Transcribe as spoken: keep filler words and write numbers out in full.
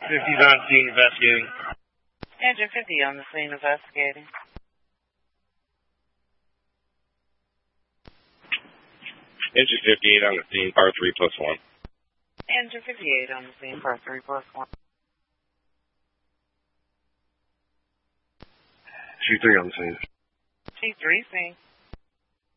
fifty's on scene investigating. Engine fifty on the scene investigating. Engine fifty-eight on the scene, par three plus one. Engine fifty-eight on the scene, par three plus one. G three on the scene. G three scene.